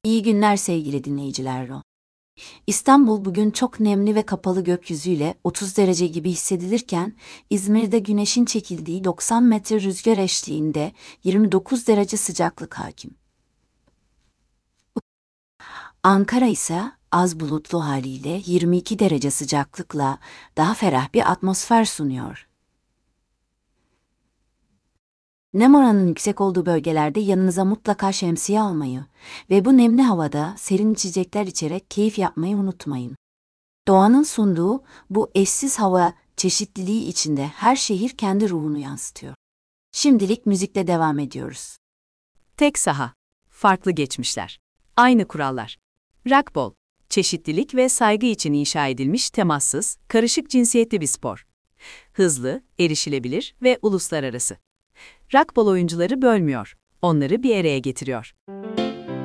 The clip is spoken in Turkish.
İyi günler sevgili dinleyiciler. İstanbul bugün çok nemli ve kapalı gökyüzüyle 30 derece gibi hissedilirken, İzmir'de güneşin çekildiği 90 metre rüzgar eşliğinde 29 derece sıcaklık hakim. Ankara ise az bulutlu haliyle 22 derece sıcaklıkla daha ferah bir atmosfer sunuyor. Nem oranının yüksek olduğu bölgelerde yanınıza mutlaka şemsiye almayı ve bu nemli havada serin içecekler içerek keyif yapmayı unutmayın. Doğanın sunduğu bu eşsiz hava çeşitliliği içinde her şehir kendi ruhunu yansıtıyor. Şimdilik müzikle devam ediyoruz. Tek saha, farklı geçmişler, aynı kurallar. Racquetball, çeşitlilik ve saygı için inşa edilmiş temassız, karışık cinsiyetli bir spor. Hızlı, erişilebilir ve uluslararası. Racquetball oyuncuları bölmüyor, onları bir araya getiriyor.